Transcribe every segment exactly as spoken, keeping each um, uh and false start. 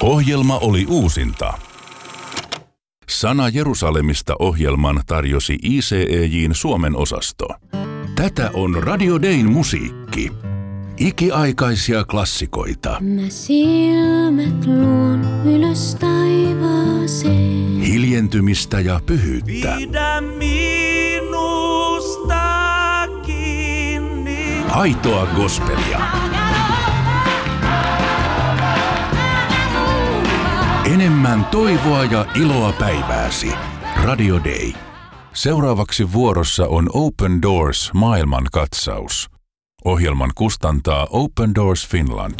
Ohjelma oli uusinta. Sana Jerusalemista -ohjelman tarjosi I C E J:n Suomen osasto. Tätä on Radio Dayn musiikki. Ikiaikaisia klassikoita. Mä silmät luon ylös taivaaseen. Hiljentymistä ja pyhyyttä. Pidä minusta kiinni. Aitoa gospelia. Enemmän toivoa ja iloa päivääsi. Radio Day. Seuraavaksi vuorossa on Open Doors maailmankatsaus. Ohjelman kustantaa Open Doors Finland.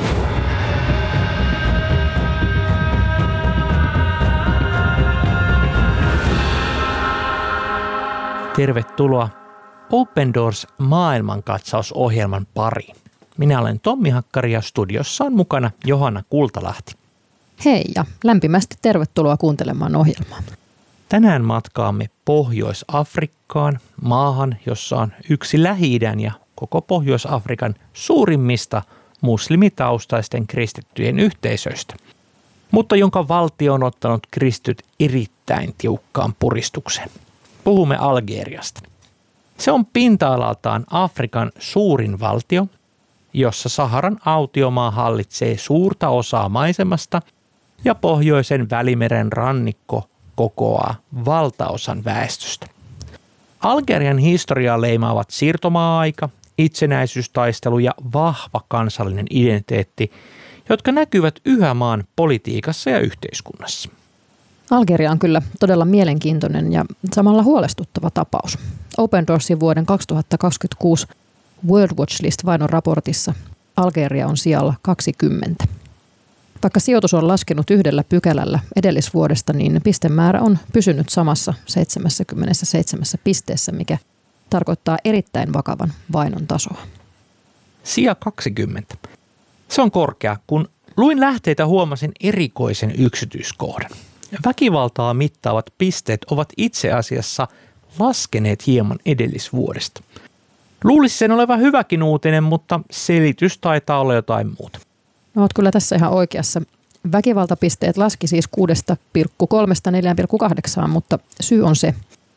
Tervetuloa Open Doors maailmankatsausohjelman pariin. Minä olen Tommi Hakkari ja studiossa on mukana Johanna Kultalahti. Hei ja lämpimästi tervetuloa kuuntelemaan ohjelmaa. Tänään matkaamme Pohjois-Afrikkaan, maahan, jossa on yksi Lähi-idän ja koko Pohjois-Afrikan suurimmista muslimitaustaisten kristittyjen yhteisöistä, mutta jonka valtio on ottanut kristityt erittäin tiukkaan puristukseen. Puhumme Algeriasta. Se on pinta-alaltaan Afrikan suurin valtio, jossa Saharan autiomaa hallitsee suurta osaa maisemasta ja pohjoisen Välimeren rannikko kokoaa valtaosan väestöstä. Algerian historiaa leimaavat siirtomaa-aika, itsenäisyystaistelu ja vahva kansallinen identiteetti, jotka näkyvät yhä maan politiikassa ja yhteiskunnassa. Algeria on kyllä todella mielenkiintoinen ja samalla huolestuttava tapaus. Open Doorsin vuoden kaksituhattakaksikymmentäkuusi World Watch List-vainon raportissa Algeria on sijalla kaksikymmentä. Vaikka sijoitus on laskenut yhdellä pykälällä edellisvuodesta, niin pistemäärä on pysynyt samassa seitsemänkymmentäseitsemän pisteessä, mikä tarkoittaa erittäin vakavan vainon tasoa. Sija kaksikymmentä. Se on korkea, kun luin lähteitä huomasin erikoisen yksityiskohdan. Väkivaltaa mittaavat pisteet ovat itse asiassa laskeneet hieman edellisvuodesta. Luulisi sen olevan hyväkin uutinen, mutta selitys taitaa olla jotain muuta. No, olet kyllä tässä ihan oikeassa. Väkivaltapisteet laski siis kuudesta pilkku kolmesta neljään pilkku kahdeksaan, mutta syy on se,